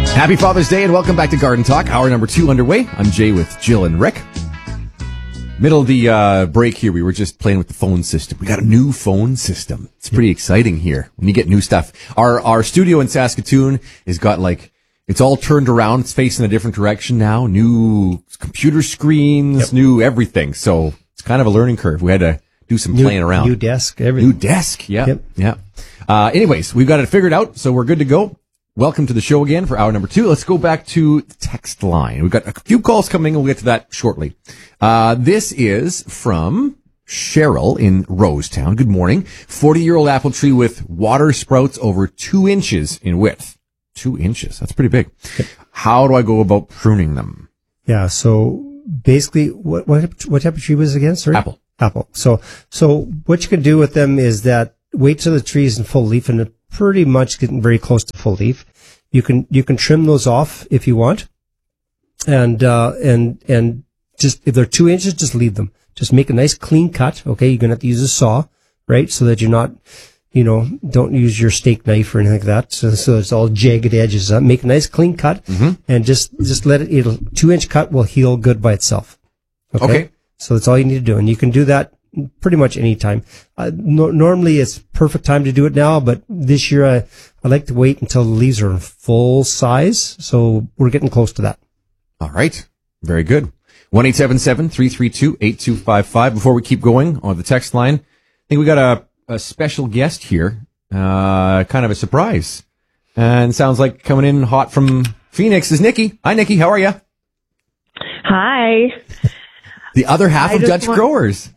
Happy Father's Day and welcome back to Garden Talk. Hour number 2 underway. I'm Jay with Jill and Rick. Middle of the break here, we were just playing with the phone system. We got a new phone system. It's pretty exciting here when you get new stuff. Our studio in Saskatoon has got it's all turned around. It's facing a different direction now. New computer screens, new everything. So it's kind of a learning curve. We had to do some playing around. New desk, everything. New desk, yeah. Anyways, we've got it figured out, so we're good to go. Welcome to the show again for hour number 2. Let's go back to the text line. We've got a few calls coming, and we'll get to that shortly. This is from Cheryl in Rosetown. Good morning. 40-year-old apple tree with water sprouts over 2 inches in width. 2 inches. That's pretty big. How do I go about pruning them? Yeah, so basically, what type of tree was it again? Sorry? Apple. So what you can do with them is that wait till the tree is in full leaf, and it pretty much getting very close to full leaf. You can trim those off if you want, and just if they're 2 inches, just leave them. Just make a nice clean cut. Okay, you're gonna have to use a saw, right? So that you're not, don't use your steak knife or anything like that. So it's all jagged edges. Make a nice clean cut, and just let it. 2-inch cut will heal good by itself. Okay. So that's all you need to do, and you can do that pretty much any time. Normally it's perfect time to do it now, but this year I like to wait until the leaves are in full size. So we're getting close to that. All right. Very good. 1-877-332-8255. Before we keep going on the text line, I think we got a special guest here, kind of a surprise. And sounds like coming in hot from Phoenix is Nikki. Hi, Nikki. How are you? Hi. The other half of Dutch Growers.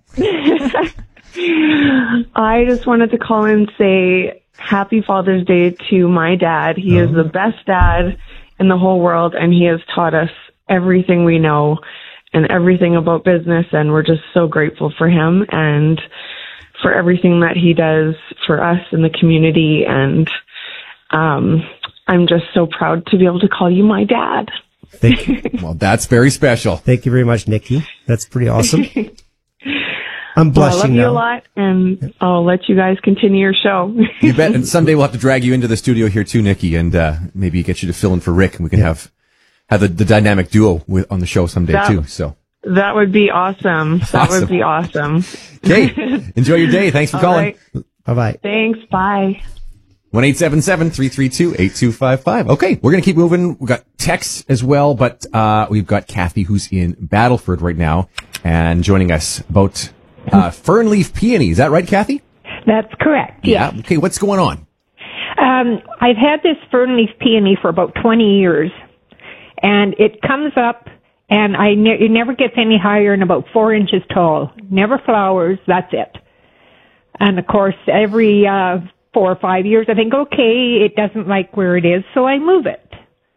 I just wanted to call and say happy Father's Day to my dad. He is the best dad in the whole world, and he has taught us everything we know and everything about business, and we're just so grateful for him and for everything that he does for us in the community, and I'm just so proud to be able to call you my dad. Thank you. Well, that's very special. Thank you very much, Nikki. That's pretty awesome. I'm blushing I love now. you a lot, and I'll let you guys continue your show. You bet. And someday we'll have to drag you into the studio here too, Nikki, and maybe get you to fill in for Rick, and we can have the dynamic duo on the show someday too. So that would be awesome. That would be awesome. Okay. Enjoy your day. Thanks for calling. Right. Bye-bye. Thanks. Bye. 1-877-332-8255. Okay, we're going to keep moving. We've got texts as well, but we've got Kathy, who's in Battleford right now, and joining us about fernleaf peony. Is that right, Kathy? That's correct, yeah. Okay, what's going on? I've had this fernleaf peony for about 20 years, and it comes up, and it never gets any higher than about 4 inches tall. Never flowers, that's it. And, of course, every 4 or 5 years, I think, okay, it doesn't like where it is, so I move it.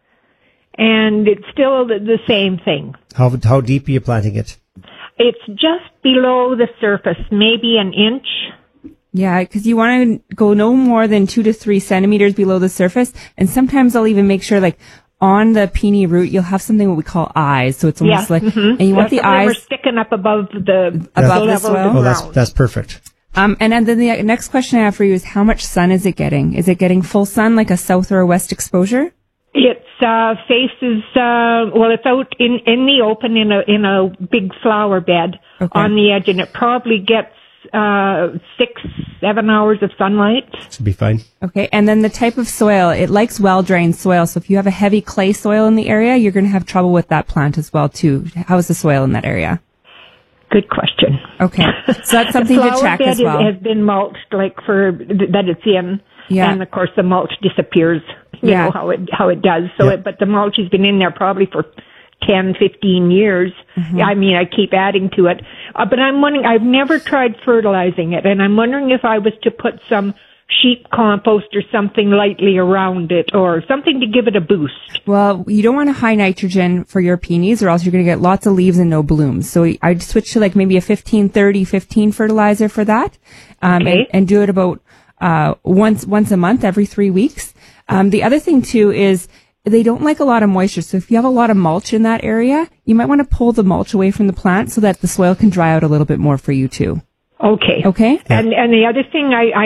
And it's still the same thing. How deep are you planting it? It's just below the surface, maybe an inch. Yeah, because you want to go no more than 2 to 3 centimeters below the surface. And sometimes I'll even make sure, on the peony root, you'll have something what we call eyes. So it's almost and you want the eyes sticking up above the soil. Oh, that's perfect. And then the next question I have for you is how much sun is it getting? Is it getting full sun, like a south or a west exposure? It faces, it's out in the open in a big flower bed on the edge, and it probably gets 6-7 hours of sunlight. Should be fine. Okay, and then the type of soil, it likes well-drained soil, so if you have a heavy clay soil in the area, you're going to have trouble with that plant as well, too. How is the soil in that area? Good question. Okay, so that's something to check as well. The flower bed has been mulched, that it's in, and of course the mulch disappears. You know how it does. So, but the mulch has been in there probably for 10, 15 years. I mean, I keep adding to it. But I'm wondering, I've never tried fertilizing it, and I'm wondering if I was to put some sheep compost or something lightly around it, or something to give it a boost. Well, you don't want a high nitrogen for your peonies, or else you're going to get lots of leaves and no blooms. So I'd switch to maybe a 15-30-15 fertilizer for that, and do it about once a month, every 3 weeks. The other thing too is they don't like a lot of moisture. So if you have a lot of mulch in that area, you might want to pull the mulch away from the plant so that the soil can dry out a little bit more for you too. Okay. Okay. And the other thing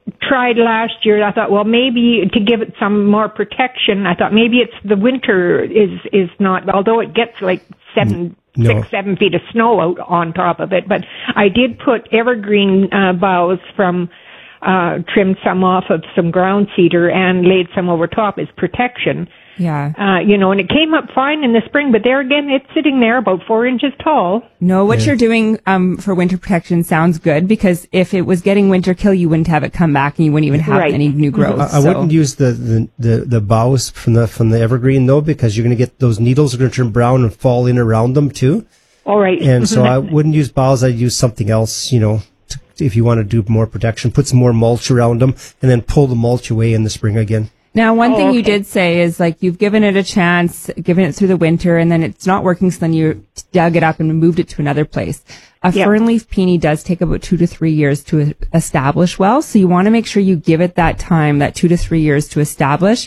tried last year. I thought, well, maybe to give it some more protection, I thought maybe it's the winter is not, although it gets like 6, 7 feet of snow out on top of it. But I did put evergreen boughs from, trimmed some off of some ground cedar and laid some over top as protection. Yeah. And it came up fine in the spring, but there again, it's sitting there about 4 inches tall. No, what you're doing for winter protection sounds good, because if it was getting winter kill, you wouldn't have it come back and you wouldn't even have any new growth. I wouldn't use the boughs from the evergreen though, because you're going to get those needles are going to turn brown and fall in around them too. All right. And so I wouldn't use boughs. I'd use something else, if you want to do more protection, put some more mulch around them and then pull the mulch away in the spring again. Now, one thing you did say is, like, you've given it a chance, given it through the winter, and then it's not working, so then you dug it up and moved it to another place. A fernleaf peony does take about 2 to 3 years to establish well, so you want to make sure you give it that time, that 2 to 3 years to establish.